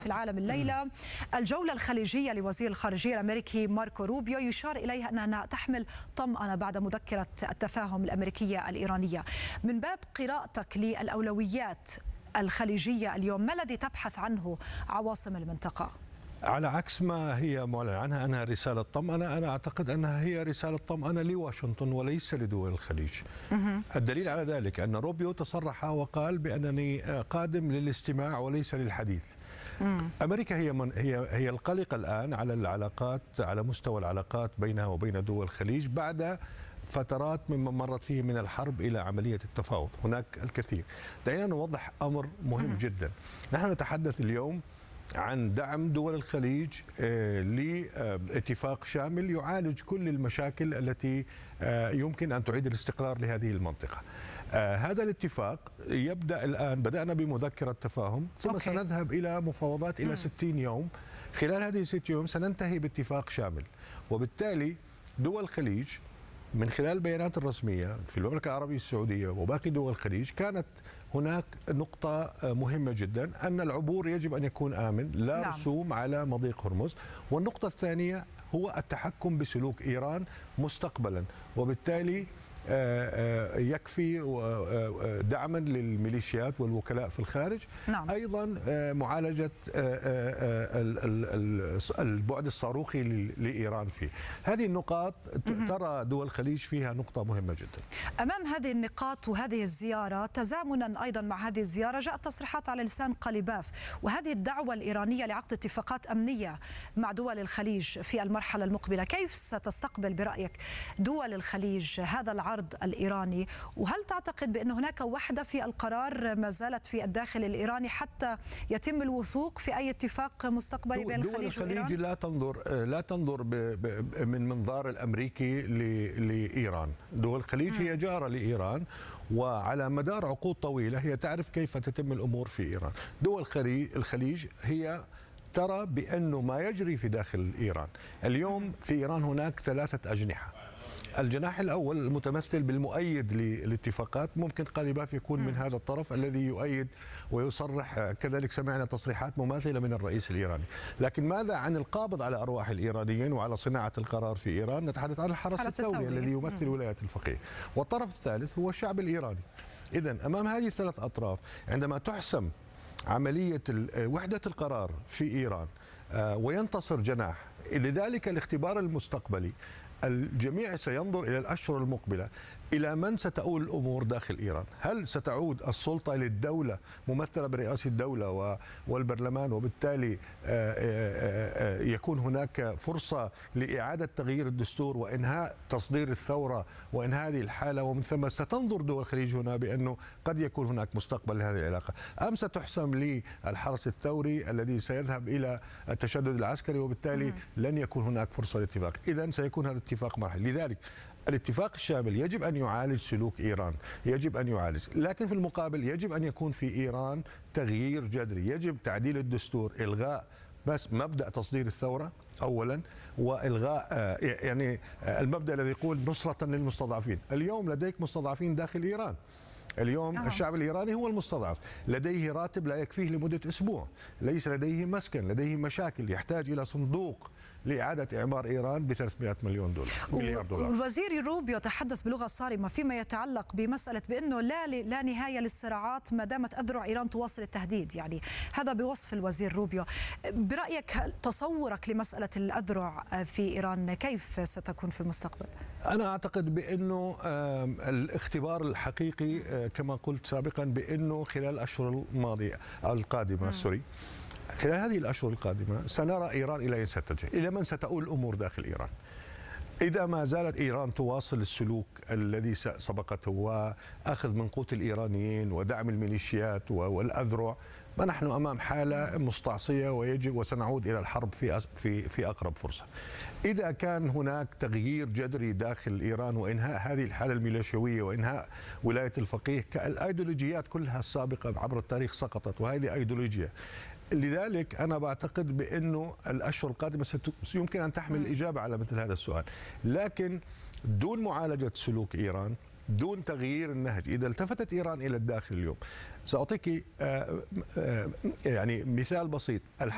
في العالم الليلة. الجولة الخليجية لوزير الخارجية الأمريكي ماركو روبيو يشار إليها أنها تحمل طمأنة بعد مذكرة التفاهم الأمريكية الإيرانية. من باب قراءتك للأولويات الخليجية اليوم، ما الذي تبحث عنه عواصم المنطقة؟ على عكس ما هي معلن عنها أنها رسالة طمأنة، أنا أعتقد أنها هي رسالة طمأنة لواشنطن وليس لدول الخليج. الدليل على ذلك أن روبيو تصرح وقال بأنني قادم للاستماع وليس للحديث. أمريكا هي القلق الآن على العلاقات، على مستوى العلاقات بينها وبين دول الخليج بعد فترات مما مرت فيه من الحرب إلى عملية التفاوض. هناك الكثير. دعينا نوضح أمر مهم جدا. نحن نتحدث اليوم عن دعم دول الخليج لاتفاق شامل يعالج كل المشاكل التي يمكن أن تعيد الاستقرار لهذه المنطقة. هذا الاتفاق يبدأ الآن، بدأنا بمذكرة تفاهم ثم سنذهب إلى مفاوضات إلى 60 يوم. خلال هذه 60 يوم سننتهي باتفاق شامل، وبالتالي دول الخليج من خلال البيانات الرسمية في المملكة العربية السعودية وباقي دول الخليج كانت هناك نقطة مهمة جدا، أن العبور يجب أن يكون آمن، لا رسوم على مضيق هرمز. والنقطة الثانية هو التحكم بسلوك إيران مستقبلا، وبالتالي يكفي دعما للميليشيات والوكلاء في الخارج. أيضا معالجة البعد الصاروخي لإيران فيه. هذه النقاط ترى دول الخليج فيها نقطة مهمة جدا. أمام هذه النقاط وهذه الزيارة، تزامنا أيضا مع هذه الزيارة جاءت تصريحات على لسان قليباف، وهذه الدعوة الإيرانية لعقد اتفاقات أمنية مع دول الخليج في المرحلة المقبلة. كيف ستستقبل برأيك دول الخليج هذا العرض الإيراني؟ وهل تعتقد بأن هناك وحدة في القرار ما زالت في الداخل الإيراني حتى يتم الوثوق في أي اتفاق مستقبلي بين الخليج وإيران؟ دول الخليج لا تنظر من منظار الأمريكي لإيران. دول الخليج هي جارة لإيران، وعلى مدار عقود طويلة هي تعرف كيف تتم الأمور في إيران. دول الخليج هي ترى بأنه ما يجري في داخل إيران اليوم، في إيران هناك 3 أجنحة. الجناح الأول المتمثل بالمؤيد للاتفاقات، ممكن قليباف يكون من هذا الطرف الذي يؤيد ويصرح، كذلك سمعنا تصريحات مماثلة من الرئيس الإيراني. لكن ماذا عن القابض على أرواح الإيرانيين وعلى صناعة القرار في إيران؟ نتحدث عن الحرس الثوري الذي يمثل ولاية الفقيه، والطرف الثالث هو الشعب الإيراني. إذن أمام هذه ال3 أطراف عندما تحسم عملية وحدة القرار في إيران وينتصر جناح، لذلك الاختبار المستقبلي الجميع سينظر إلى الأشهر المقبلة إلى من ستؤول الأمور داخل إيران. هل ستعود السلطة للدولة ممثلة برئاسة الدولة والبرلمان، وبالتالي يكون هناك فرصة لإعادة تغيير الدستور وإنهاء تصدير الثورة وإنهاء هذه الحالة، ومن ثم ستنظر دول الخليج هنا بأنه قد يكون هناك مستقبل لهذه العلاقة، أم ستحسم للحرس الثوري الذي سيذهب إلى التشدد العسكري، وبالتالي لن يكون هناك فرصة لاتفاق. إذن سيكون هذا اتفاق مرحلي. لذلك الاتفاق الشامل يجب أن يعالج سلوك إيران، يجب أن يعالج، لكن في المقابل يجب أن يكون في إيران تغيير جذري. يجب تعديل الدستور، إلغاء بس مبدأ تصدير الثورة أولا، وإلغاء يعني المبدأ الذي يقول نصرة للمستضعفين. اليوم لديك مستضعفين داخل إيران. اليوم الشعب الإيراني هو المستضعف، لديه راتب لا يكفيه لمدة أسبوع، ليس لديه مسكن، لديه مشاكل، يحتاج إلى صندوق لإعادة إعمار إيران ب 300 مليار دولار. الوزير روبيو تحدث بلغة صارمة فيما يتعلق بمسألة بأنه لا نهاية للصراعات ما دامت أذرع إيران تواصل التهديد، يعني هذا بوصف الوزير روبيو. برأيك تصورك لمسألة الأذرع في إيران كيف ستكون في المستقبل؟ أنا أعتقد بأنه الاختبار الحقيقي كما قلت سابقا بأنه خلال الأشهر القادمة خلال هذه الأشهر القادمة سنرى إيران إلى أين ستتجه، إلى من ستؤول الأمور داخل إيران. إذا ما زالت إيران تواصل السلوك الذي سبقته وأخذ من قوت الإيرانيين ودعم الميليشيات والأذرع، فنحن أمام حالة مستعصية وسنعود إلى الحرب في أقرب فرصة. إذا كان هناك تغيير جذري داخل إيران وإنهاء هذه الحالة الميليشيوية وإنهاء ولاية الفقيه، الأيديولوجيات كلها السابقة عبر التاريخ سقطت، وهذه أيديولوجيا. لذلك أنا بعتقد بأنه الأشهر القادمة يمكن أن تحمل الإجابة على مثل هذا السؤال، لكن دون معالجة سلوك إيران، دون تغيير النهج. إذا التفتت إيران إلى الداخل اليوم، سأعطيك يعني مثال بسيط.